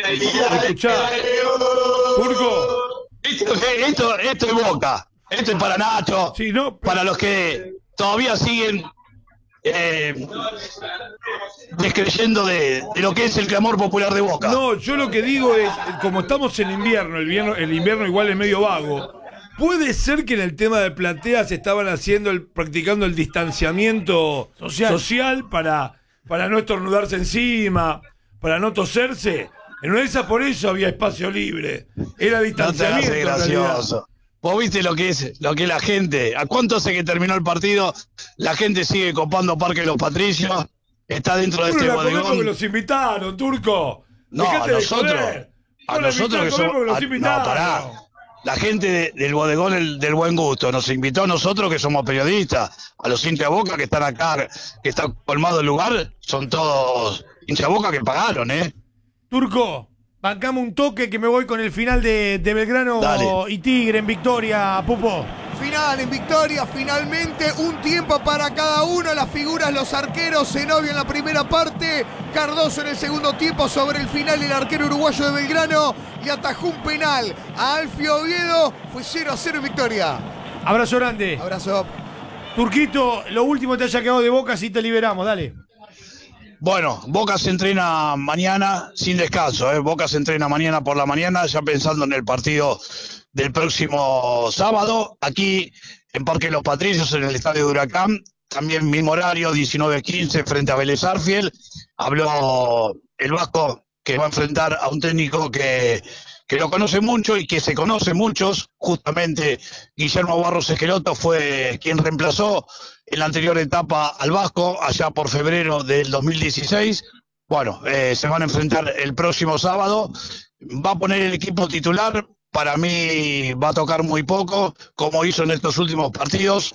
Escuchá, Turco. Esto es Boca. Esto es para Nacho. Sí, no, para los que todavía siguen descreyendo de lo que es el clamor popular de Boca. No, yo lo que digo es, como estamos en invierno, el invierno igual es medio vago. ¿Puede ser que en el tema de plateas estaban practicando el distanciamiento social para no estornudarse encima, para no toserse? En una de esas por eso había espacio libre. Era distanciamiento. No te hagas gracioso. Vos viste lo que es la gente. ¿A cuánto hace que terminó el partido? La gente sigue copando Parque Los Patricios. Está dentro de este bodegón. Porque los invitaron, Turco. No, a nosotros que somos. No, pará. La gente del bodegón del buen gusto nos invitó a nosotros que somos periodistas, a los hinchas Boca que están acá, que está colmado el lugar, son todos hinchas Boca que pagaron, Turco, bancame un toque que me voy con el final de Belgrano. Dale. Y Tigre en victoria, Pupo. Final en victoria, finalmente un tiempo para cada uno, las figuras, los arqueros, Zenobio en la primera parte, Cardoso en el segundo tiempo, sobre el final el arquero uruguayo de Belgrano le atajó un penal a Alfio Oviedo, fue 0-0 en victoria. Abrazo grande. Abrazo. Turquito, lo último te haya quedado de Boca, si te liberamos, dale. Bueno, Boca se entrena mañana sin descanso, Boca se entrena mañana por la mañana, ya pensando en el partido del próximo sábado, aquí en Parque Los Patricios, en el estadio de Huracán, también mismo horario, 19:15 frente a Vélez Arfiel. Habló el Vasco que va a enfrentar a un técnico que lo conoce mucho y que se conoce muchos, justamente Guillermo Barros Esqueloto fue quien reemplazó en la anterior etapa al Vasco, allá por febrero del 2016. Bueno, se van a enfrentar el próximo sábado, va a poner el equipo titular. Para mí va a tocar muy poco, como hizo en estos últimos partidos.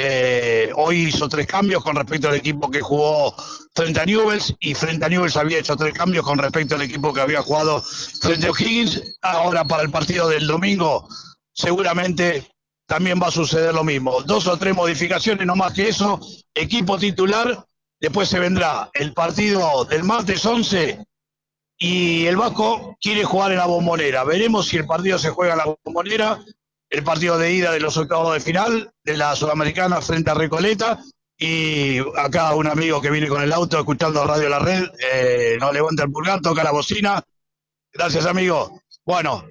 Hoy hizo 3 cambios con respecto al equipo que jugó frente a Newell's, y frente a Newell's había hecho 3 cambios con respecto al equipo que había jugado frente a O'Higgins. Ahora para el partido del domingo seguramente también va a suceder lo mismo. 2 o 3 modificaciones, no más que eso. Equipo titular, después se vendrá el partido del martes 11. Y el Vasco quiere jugar en la Bombonera. Veremos si el partido se juega en la Bombonera, el partido de ida de los octavos de final de la Sudamericana frente a Recoleta. Y acá un amigo que viene con el auto escuchando Radio La Red, no levanta el pulgar, toca la bocina. Gracias, amigo. Bueno,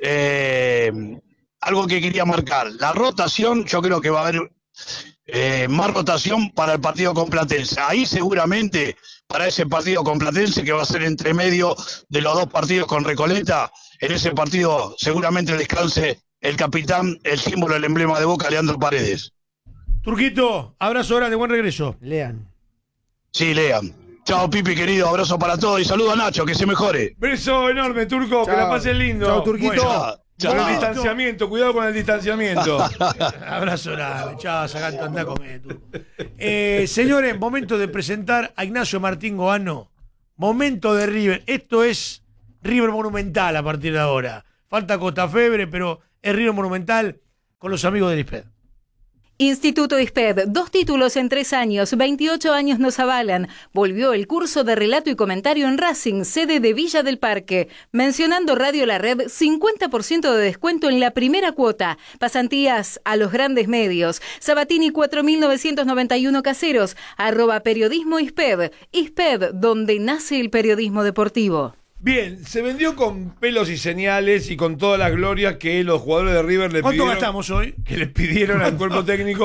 algo que quería marcar. La rotación, yo creo que va a haber más rotación para el partido con Platense. Ahí seguramente, para ese partido con Platense, que va a ser entre medio de los 2 partidos con Recoleta, en ese partido seguramente descanse el capitán, el símbolo, el emblema de Boca, Leandro Paredes. Turquito, abrazo grande, buen regreso. Lean. Sí, Lean. Chao, Pipi, querido, abrazo para todos y saludo a Nacho, que se mejore. Beso enorme, Turco, Chao. que la pasen lindo. Chao, Turquito. Bueno, con el distanciamiento, cuidado con el distanciamiento. Abrazo grande, chao, sacando, anda a comer, Turco. Señores, momento de presentar a Ignacio Martín Goano. Momento de River. Esto es River Monumental a partir de ahora. Falta Costa Febre, pero es River Monumental con los amigos del ISPED. Instituto ISPED, 2 títulos en 3 años, 28 años nos avalan. Volvió el curso de relato y comentario en Racing, sede de Villa del Parque. Mencionando Radio La Red, 50% de descuento en la primera cuota. Pasantías a los grandes medios. Sabatini 4991 Caseros, @periodismo ISPED. ISPED, donde nace el periodismo deportivo. Bien, se vendió con pelos y señales y con todas las glorias que los jugadores de River le ¿Cuánto pidieron. gastamos hoy? Que le pidieron al cuerpo técnico.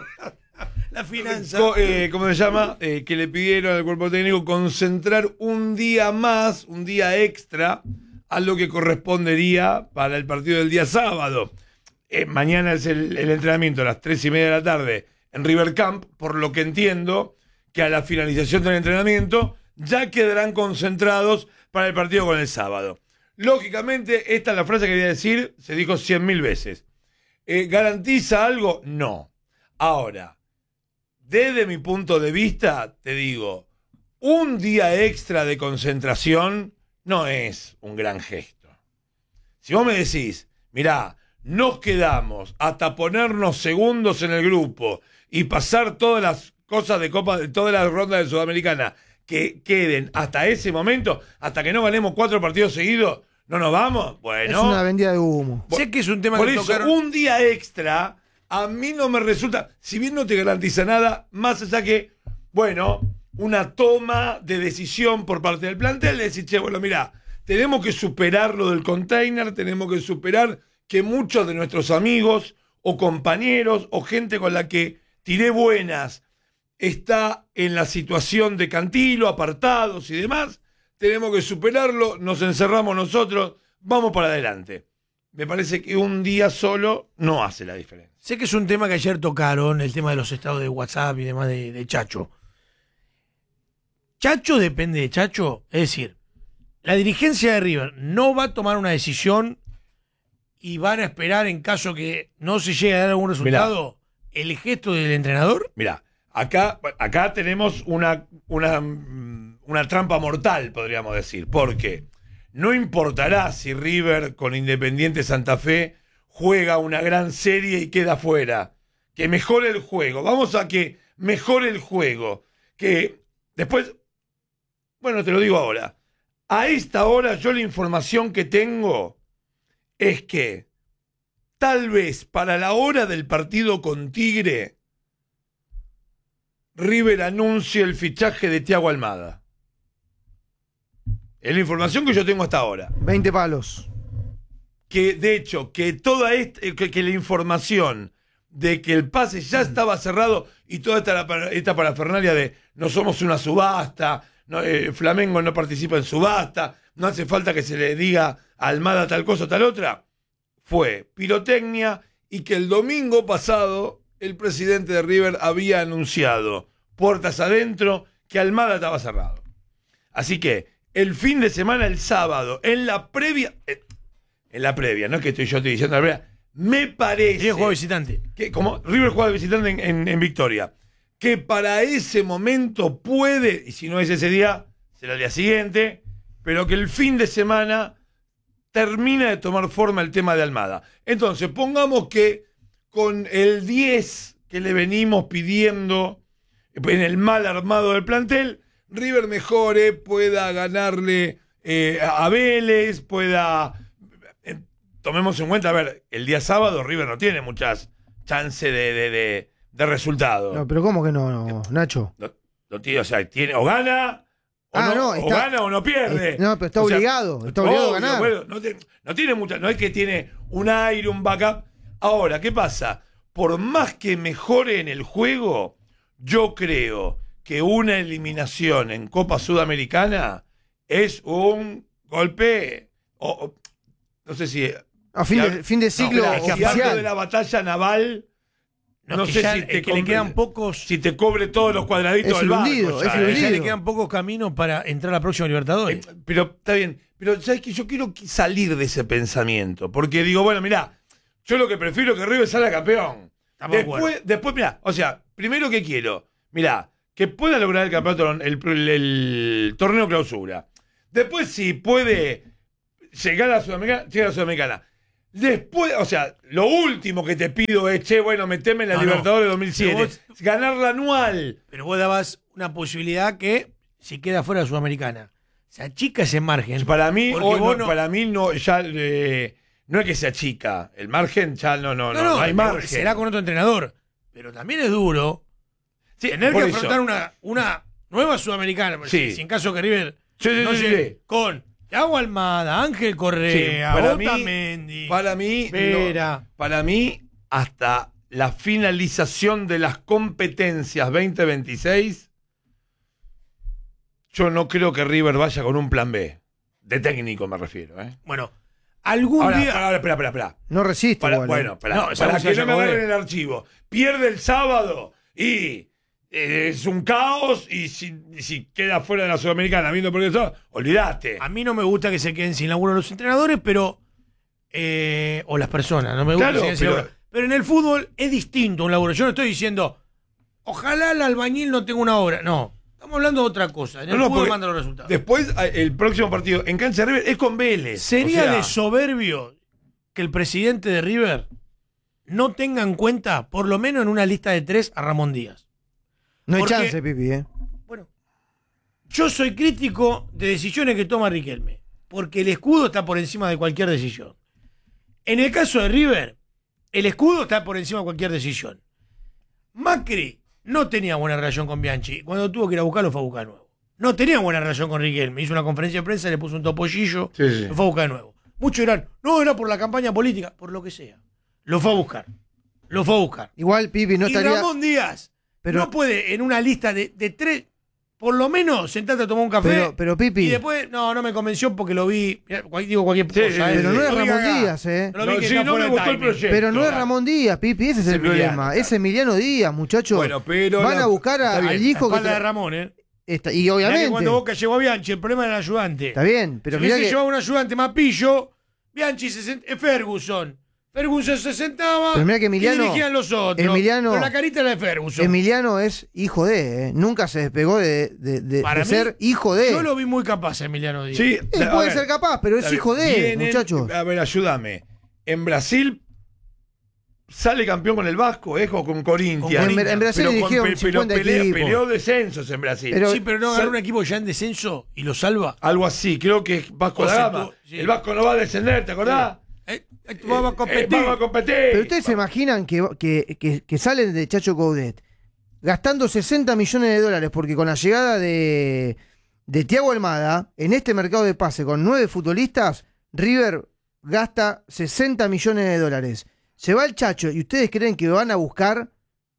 La finanza. ¿Cómo se llama? Que le pidieron al cuerpo técnico concentrar un día más, un día extra, a lo que correspondería para el partido del día sábado. Mañana es el entrenamiento a las 3:30 de la tarde en River Camp, por lo que entiendo que a la finalización del entrenamiento ya quedarán concentrados para el partido con el sábado. Lógicamente, esta es la frase que quería decir, se dijo 100.000 veces. ¿Garantiza algo? No. Ahora, desde mi punto de vista, te digo, un día extra de concentración no es un gran gesto. Si vos me decís, mirá, nos quedamos hasta ponernos segundos en el grupo y pasar todas las cosas de Copa, todas las rondas de Sudamericana, que queden hasta ese momento, hasta que no ganemos 4 partidos seguidos, ¿No nos vamos? Bueno. Es una vendida de humo. Sé que es un tema Por que eso, tocaron. un día extra, a mí no me resulta, si bien no te garantiza nada, más allá que, bueno, una toma de decisión por parte del plantel, de decir, che, bueno, mira, tenemos que superar lo del container, tenemos que superar que muchos de nuestros amigos o compañeros o gente con la que tiré buenas está en la situación de Cantilo, apartados y demás, tenemos que superarlo, nos encerramos nosotros, vamos para adelante. Me parece que un día solo no hace la diferencia. Sé que es un tema que ayer tocaron, el tema de los estados de WhatsApp y demás de Chacho. Chacho depende de Chacho, es decir, la dirigencia de River no va a tomar una decisión y van a esperar en caso que no se llegue a dar algún resultado el gesto del entrenador. Mira, acá tenemos una trampa mortal, podríamos decir, porque no importará si River con Independiente Santa Fe juega una gran serie y queda fuera. Que mejore el juego. Vamos a que mejore el juego. Que después, bueno, te lo digo ahora. A esta hora yo la información que tengo es que tal vez para la hora del partido con Tigre, River anuncie el fichaje de Thiago Almada. Es la información que yo tengo hasta ahora. 20 palos. Que de hecho, que toda que la información de que el pase ya estaba cerrado y toda esta parafernalia de no somos una subasta, no, Flamengo no participa en subasta, no hace falta que se le diga a Almada tal cosa o tal otra, fue pirotecnia, y que el domingo pasado el presidente de River había anunciado, puertas adentro, que Almada estaba cerrado. Así que el fin de semana, el sábado, en la previa, no es que yo estoy diciendo la previa, me parece River juega visitante. que como River juega de visitante en Victoria, que para ese momento puede, y si no es ese día, será el día siguiente, pero que el fin de semana termina de tomar forma el tema de Almada. Entonces, pongamos que con el 10 que le venimos pidiendo en el mal armado del plantel, River mejore, pueda ganarle a Vélez, pueda... tomemos en cuenta, a ver, el día sábado River no tiene muchas chances de resultado. No, pero ¿cómo que no, Nacho? No tiene, o sea, tiene, o gana... o gana o no pierde. No, pero está obligado a ganar. Bueno, no tiene mucha, no es que tiene un aire, un backup. Ahora, ¿qué pasa? Por más que mejore en el juego, yo creo que una eliminación en Copa Sudamericana es un golpe, no sé si... A fin de ciclo es que aparte oficial. de la batalla naval, no sé ya, si te que le quedan pocos. si te cobre todos los cuadraditos Es del barco. hundido, ya, es hundido. Ya le quedan pocos caminos para entrar a la próxima Libertadores. Pero está bien, pero sabes que yo quiero salir de ese pensamiento, porque digo, bueno, mirá, yo lo que prefiero es que River salga campeón. Estamos de acuerdo. Después, mirá, o sea, primero que quiero, mirá, que pueda lograr el campeonato, el torneo clausura. Después, si puede llegar a la Sudamericana, llega a la Sudamericana. Después, o sea, lo último que te pido es, che, bueno, meteme en la Libertadores 2007. Ganar la anual. Pero vos dabas una posibilidad que, si queda fuera de Sudamericana, se achica ese margen. Para mí, Porque hoy vos no, ya no es que se achica. El margen ya no hay margen. Será con otro entrenador. Pero también es duro tener que afrontar una nueva Sudamericana. Sí. Si en caso que River no sí. llegue con Thiago Almada, Ángel Correa, para Otamendi, mí, Vera. Para mí, hasta la finalización de las competencias 2026, yo no creo que River vaya con un plan B. De técnico me refiero, ¿eh? Bueno, algún día. Ahora, espera. No resiste igual. Bueno, para No, que no me joder. agarren el archivo. Pierde el sábado y es un caos, y si queda fuera de la Sudamericana viendo por eso, olvídate. A mí no me gusta que se queden sin laburo los entrenadores, pero. O las personas, no me gusta Claro, que se queden sin laburo. Pero en el fútbol es distinto un laburo. Yo no estoy diciendo, ojalá el albañil no tenga una obra. No, estamos hablando de otra cosa. En el fútbol manda los resultados. Después, el próximo partido en cancha de River es con Vélez. Sería O sea, de soberbio que el presidente de River no tenga en cuenta, por lo menos en una lista de 3, a Ramón Díaz. No hay porque- chance, Pipi, Bueno, yo soy crítico de decisiones que toma Riquelme. porque el escudo está por encima de cualquier decisión. En el caso de River, el escudo está por encima de cualquier decisión. Macri no tenía buena relación con Bianchi. Cuando tuvo que ir a buscarlo, fue a buscar de nuevo. No tenía buena relación con Riquelme. Hizo una conferencia de prensa, le puso un topollillo, Sí. lo fue a buscar de nuevo. Muchos dirán, no, era por la campaña política, por lo que sea. Lo fue a buscar. Lo fue a buscar. Igual, Pipi, no y estaría. Ramón Díaz Pero- no puede en una lista de 3, por lo menos sentarte a tomar un café. Pero, Pipi. Y después, no me convenció porque lo vi. Mirá, digo cualquier cosa. Sí, Pero no es Lo vi Ramón acá. Díaz, ¿eh? Lo vi No, que sí, está no fuera me de gustó el timing. proyecto. Pero no es Claro. Ramón Díaz, Pipi, ese es el Emiliano, problema. claro. Es Emiliano Díaz, muchachos. Bueno, pero van la- a buscar está al bien. hijo que. Espalda de Ramón, ¿eh? Y Mirá que obviamente. cuando Boca llegó a Bianchi, el problema era el ayudante. Está bien, pero si mirá hubiese que. llevado un ayudante más pillo, Bianchi Ferguson. Ferguson se sentaba Pero mirá que Emiliano- y dirigían los otros. Emiliano- Pero la carita era de Ferguson. Emiliano es hijo de, ¿eh? Nunca se despegó de Para mí, ser hijo de. Yo lo vi muy capaz a Emiliano Díaz. Sí, Él a puede ver, ser capaz, pero es está hijo bien. de, Vienen- muchachos. A ver, ayúdame. En Brasil sale campeón con el Vasco, o con Corinthians. En Brasil Pero dirigieron pero 50 pelea- equipos. peleó descensos en Brasil. Pero- Sí, pero no agarró un equipo ya en descenso y lo salva. Algo así, creo que es Vasco O da sea, Gama. tú- sí. El Vasco no va a descender, ¿te acordás? Vamos a competir. Vamos a competir. Pero ustedes se imaginan que salen de Chacho Coudet gastando 60 millones de dólares porque con la llegada de Thiago Almada, en este mercado de pase con 9 futbolistas, River gasta 60 millones de dólares. Se va el Chacho y ustedes creen que van a buscar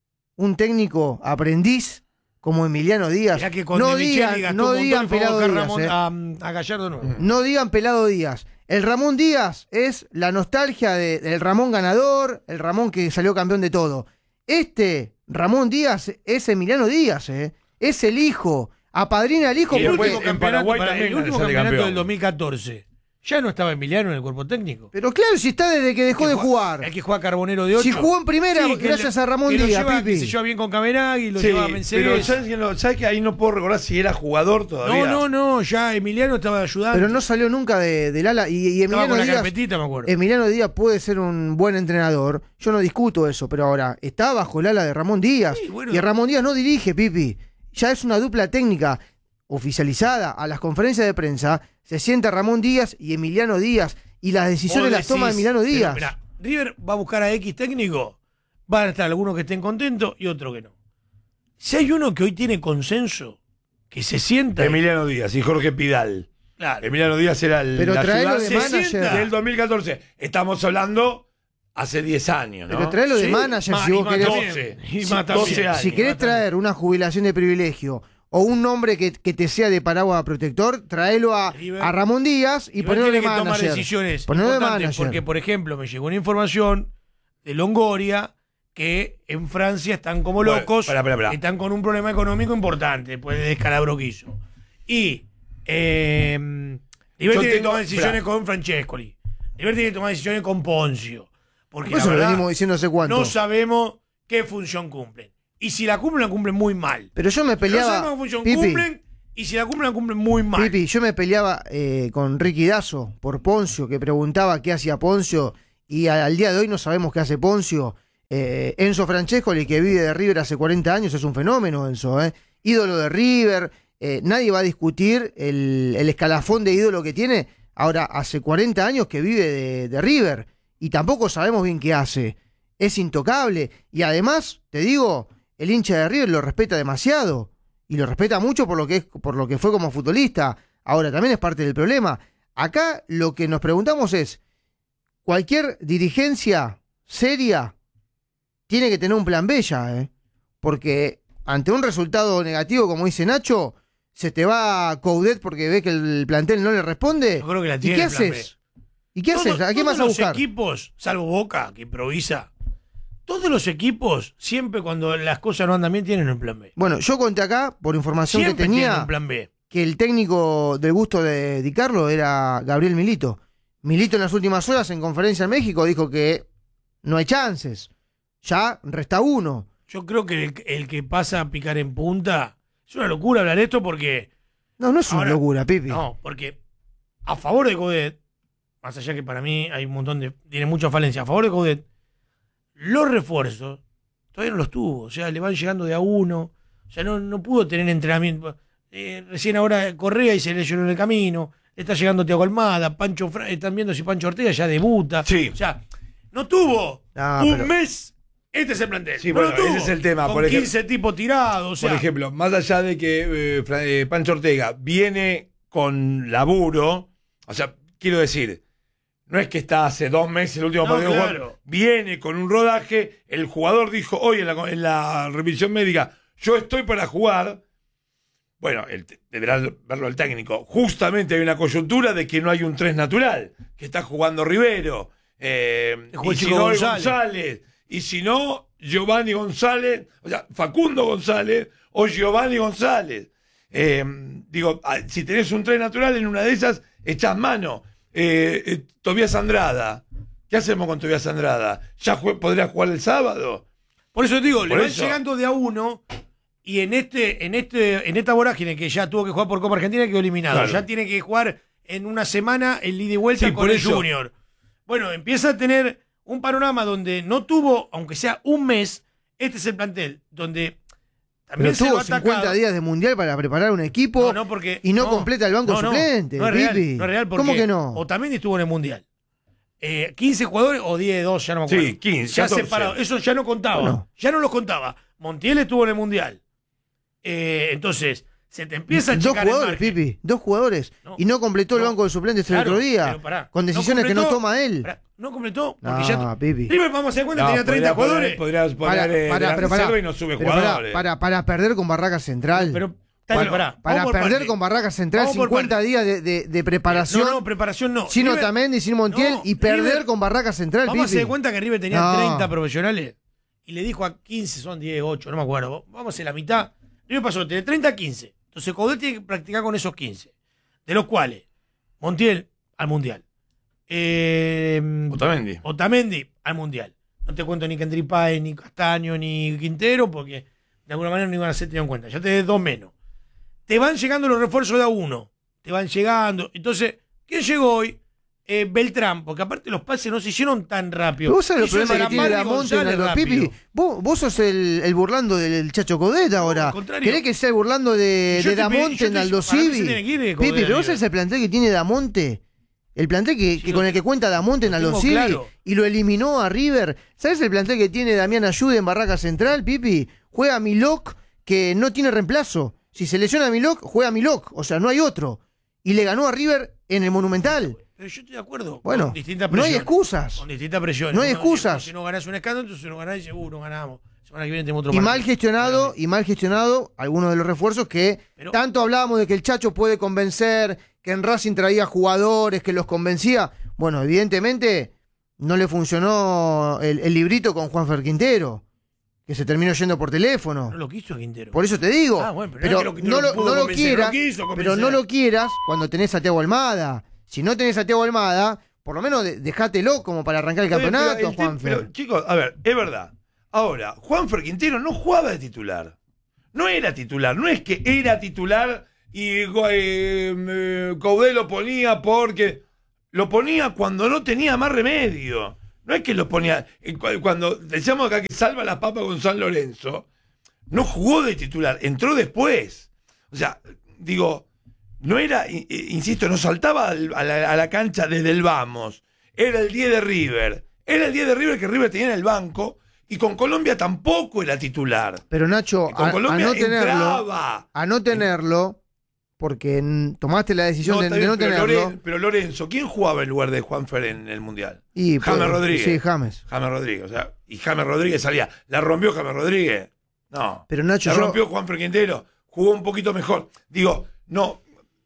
un técnico aprendiz como Emiliano Díaz. Mirá que cuando No Micheli digan, gastó no un montón digan y fue a Pelado buscar Díaz. Ramón- a Gallardo nuevo. No digan Pelado Díaz. El Ramón Díaz es la nostalgia del Ramón ganador, el Ramón que salió campeón de todo. Este Ramón Díaz es Emiliano Díaz, ¿eh? Es el hijo. Apadrina al hijo Y El después porque... último en campeonato, Paraguay para también el último sale campeonato campeón. del 2014. Ya no estaba Emiliano en el cuerpo técnico. Pero claro, si está desde que dejó de jugar. El que juega Carbonero de 8. Si jugó en primera, que gracias lo- a Ramón que lo Díaz, lleva- Pipi. Que se lleva bien con Cameragui, lo Sí, lleva a pero Mercedes. ¿sabes que ahí no puedo recordar si era jugador todavía? No, ya Emiliano estaba ayudando. Pero no salió nunca del ala. Y estaba con Emiliano la Díaz, carpetita, me acuerdo. Emiliano Díaz puede ser un buen entrenador. Yo no discuto eso, pero ahora está bajo el ala de Ramón Díaz. Sí, bueno. Y Ramón Díaz no dirige, Pipi. Ya es una dupla técnica oficializada. A las conferencias de prensa se sienta Ramón Díaz y Emiliano Díaz. Y las decisiones Vos las toma decís, Emiliano pero Díaz. mirá, River va a buscar a X técnico. Van a estar algunos que estén contentos y otros que no. Si hay uno que hoy tiene consenso, que se sienta. Emiliano Díaz y Jorge Pidal. Claro. Emiliano Díaz era el Pero traelo de ayudante manager. del 2014. Estamos hablando hace 10 años, ¿no? Pero traelo de Sí, manager más- si y vos más querés. también. 12. Y Sí, más 12 también. años. Si querés traer una jubilación de privilegio o un nombre que te sea de paraguas protector, traelo a Ramón Díaz y River ponelo de tiene que tomar manager. decisiones Ponelo de importantes, manager. porque, por ejemplo, me llegó una información de Longoria que en Francia están como Bueno, locos, pará. están con un problema económico importante después del descalabro que hizo. Y River tiene que tengo- tomar decisiones pará. con Francescoli. River tiene que tomar decisiones con Poncio. Porque Por eso la lo verdad, venimos diciendo hace cuánto. no sabemos qué función cumplen. Y si la cumplen muy mal. Pero yo me No sabemos peleaba. qué función Pipi, cumplen, y si la cumplen muy mal. Pipi, yo me peleaba con Ricky Dazo por Poncio, que preguntaba qué hacía Poncio, y al día de hoy no sabemos qué hace Poncio. Enzo Francescoli, que vive de River hace 40 años, es un fenómeno, Enzo, ídolo de River. Nadie va a discutir el escalafón de ídolo que tiene. Ahora, hace 40 años que vive de River, y tampoco sabemos bien qué hace. Es intocable. Y además, te digo, el hincha de River lo respeta demasiado. Y lo respeta mucho por lo que fue como futbolista. Ahora, también es parte del problema. Acá lo que nos preguntamos es, cualquier dirigencia seria tiene que tener un plan B ya, porque ante un resultado negativo, como dice Nacho, se te va a Coudet porque ve que el plantel no le responde. Yo creo que la ¿Y tiene qué el plan haces? ¿Y qué haces? ¿A quién Todos vas a los buscar? equipos, salvo Boca, que improvisa, todos los equipos, siempre cuando las cosas no andan bien, tienen un plan B. Bueno, yo conté acá, por información Siempre que tienen tenía, un plan B. que el técnico del gusto de Di Carlo era Gabriel Milito. Milito en las últimas horas en conferencia en México dijo que no hay chances. Ya resta uno. Yo creo que el que pasa a picar en punta, es una locura hablar esto porque... No es una Ahora, locura, Pipi. No, porque a favor de Coudet, más allá que para mí hay un montón de... tiene mucha falencia, a favor de Coudet, los refuerzos todavía no los tuvo. O sea, le van llegando de a uno. O sea, no pudo tener entrenamiento. Recién ahora Correa y se lesionó en el camino. está llegando Thiago Almada, están viendo si Pancho Ortega ya debuta. Sí. O sea, no tuvo pero- mes. Este es el plantel. Sí, No lo bueno, tuvo. ese es el tema, Con por ejemplo. 15 tipos tirados. O sea, Por ejemplo, más allá de que Pancho Ortega viene con laburo, o sea, quiero decir, no es que está hace 2 meses el último No, partido, claro. viene con un rodaje, el jugador dijo hoy en la revisión médica, yo estoy para jugar. Bueno, deberá verlo el técnico. Justamente hay una coyuntura de que no hay un 3 natural, que está jugando Rivero, Jugó y si Chico no, González. y si no, Giovanni González, o sea, Facundo González o Giovanni González. Digo, si tenés un 3 natural, en una de esas echás mano. Tobías Andrada. ¿Qué hacemos con Tobías Andrada? ¿Ya podría jugar el sábado? por eso digo, le Por van eso. llegando de a uno. Y en esta vorágine que ya tuvo que jugar por Copa Argentina quedó eliminado. Claro. Ya tiene que jugar en una semana el ida y vuelta Sí, con por el eso. Junior. Bueno, empieza a tener un panorama donde no tuvo, aunque sea un mes, este es el plantel, donde Pero también se tuvo lo ha 50 atacado. días de mundial para preparar un equipo No, no, porque, y no completa el banco suplente. No es real, Pipi. no es real porque ¿Cómo que no? Otamendi estuvo en el mundial. 15 jugadores o 10, 2, ya no me acuerdo. Sí, 15, Ya 14. separado. Eso ya no contaba. Bueno. Ya no los contaba. Montiel estuvo en el mundial. Entonces, se te empieza a Dos checar el jugadores, margen. Pipi, 2 jugadores. No, y no completó el no. banco de suplentes el Claro, otro día. pero pará, Con decisiones que no completó, toma él. pará, no completó porque No, ya. Pipi. River, vamos a hacer cuenta, No, tenía 30 jugadores. Podrías poner pero pará, y no sube pero jugadores. para perder con Barraca Central. Pero, Tani, pará, para vamos por perder parte. con Barraca Central, Vamos por 50 parte. días de preparación. No, preparación no. Sin River- Otamendi, sin Montiel No, y perder River- con Barraca Central, Vamos a Pipi. hacer cuenta que River tenía No. 30 profesionales y le dijo a 15, son 10, 8, no me acuerdo. Vamos a hacer la mitad. River pasó de 30 a 15. Entonces Coudet tiene que practicar con esos 15. De los cuales, Montiel al Mundial. Otamendi al Mundial. No te cuento ni Kendry Páez, ni Castaño, ni Quintero, porque de alguna manera no iban a ser tenido en cuenta. Ya tenés 2 menos. Te van llegando los refuerzos de a uno. Te van llegando. Entonces, ¿quién llegó hoy? Beltrán, porque aparte los pases no se hicieron tan rápido. Pero vos sabés los Hizo el problemas que tiene Gamarri Damonte en González Aldo rápido. Pipi. Vos sos el burlando del Chacho Coudet ahora. al contrario. ¿Querés que sea el burlando de Yo te Damonte yo en te- Aldo para mí se Civi? tiene que ir de Pipi, Coudet pero a vos River. sabés el plantel que tiene Damonte. El plantel que con el que cuenta Damonte en lo Aldo tengo Civi claro. y lo eliminó a River. ¿Sabés el plantel que tiene Damián Ayude en Barraca Central, Pipi? Juega Milok, que no tiene reemplazo. Si se lesiona a Milok, juega Milok. O sea, no hay otro. Y le ganó a River en el Monumental. Pero yo estoy de acuerdo. Bueno, con distintas no hay presiones. excusas. Con distintas presiones. No hay Uno, excusas. Si no ganás un escándalo, entonces no ganás y seguro ganamos. Semana que viene tenemos otro Y partido. mal gestionado algunos de los refuerzos que Pero- tanto hablábamos de que el Chacho puede convencer, que en Racing traía jugadores, que los convencía. Bueno, evidentemente no le funcionó el librito con Juanfer Quintero, que se terminó yendo por teléfono. No lo quiso Quintero. Por eso te digo, Ah, bueno, pero pero no es que lo no lo pudo convencer, quieras, no quiso pero convencer. no lo quieras cuando tenés a Thiago Almada. Si no tenés a Thiago Almada, por lo menos dejátelo como para arrancar el Oye, campeonato, pero Juanfer. pero, chicos, a ver, es verdad. Ahora, Juanfer Quintero no jugaba de titular. No era titular. No es que era titular y Coudet lo ponía porque lo ponía cuando no tenía más remedio. No es que lo ponía. Cuando decíamos acá que salva las papas con San Lorenzo, no jugó de titular, entró después. O sea, digo, no era, insisto, no saltaba a la cancha desde el vamos. Era el 10 de River. Era el 10 de River que River tenía en el banco. Y con Colombia tampoco era titular. Pero Nacho, Y con Colombia entraba. a no tenerlo, porque tomaste la decisión de no tenerlo. Pero Lorenzo, ¿quién jugaba en lugar de Juanfer en el Mundial? Y, James Rodríguez. Sí, James. James Rodríguez, o sea, y James Rodríguez salía. ¿La rompió James Rodríguez? No. Pero Nacho, ¿La yo- rompió Juanfer Quintero? Jugó un poquito mejor. Digo, no.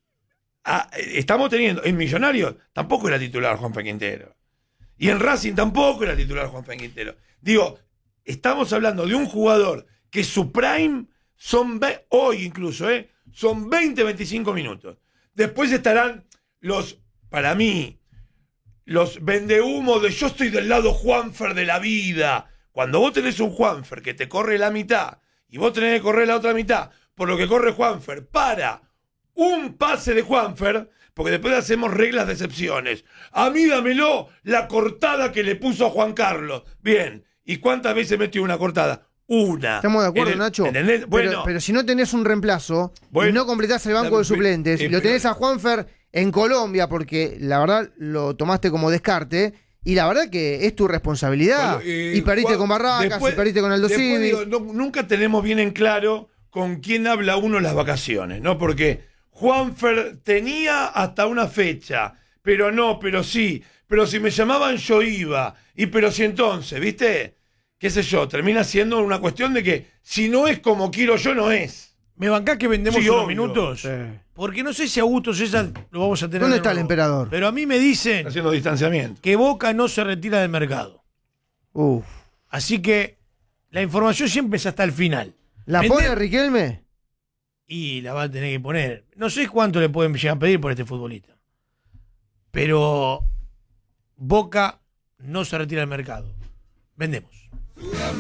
Estamos teniendo, en Millonarios tampoco era titular Juanfer Quintero. Y en Racing tampoco era titular Juanfer Quintero. Digo, estamos hablando de un jugador que su prime son, hoy incluso, son 20-25 minutos. Después estarán para mí, los vendehumos de yo estoy del lado Juanfer de la vida. Cuando vos tenés un Juanfer que te corre la mitad y vos tenés que correr la otra mitad por lo que corre Juanfer para un pase de Juanfer, porque después hacemos reglas de excepciones. A mí dámelo la cortada que le puso a Juan Carlos. Bien, ¿y cuántas veces metió una cortada? Una. Estamos de acuerdo, En Nacho. ¿entendés? Bueno, Pero si no tenés un reemplazo y Bueno, no completás el banco de suplentes, y lo tenés a Juanfer en Colombia, porque la verdad lo tomaste como descarte, y la verdad que es tu responsabilidad. Bueno, y perdiste Juan, con Barracas, después- y perdiste con Aldo después Civi. digo, nunca tenemos bien en claro con quién habla uno en las vacaciones, ¿no? Porque Juanfer tenía hasta una fecha, pero no, pero sí, pero si me llamaban yo iba, y pero si entonces, ¿viste? Qué sé yo, termina siendo una cuestión de que si no es como quiero yo, no es. ¿Me bancás que vendemos Sí, unos obvio. minutos? Porque no sé si Augusto César lo vamos a tener. ¿Dónde de está el nuevo. emperador? Pero a mí me dicen Haciendo distanciamiento. que Boca no se retira del mercado. Uf. Así que la información siempre es hasta el final. ¿La Vende- pone Riquelme? Y la va a tener que poner. No sé cuánto le pueden llegar a pedir por este futbolista. Pero Boca no se retira del mercado. Vendemos.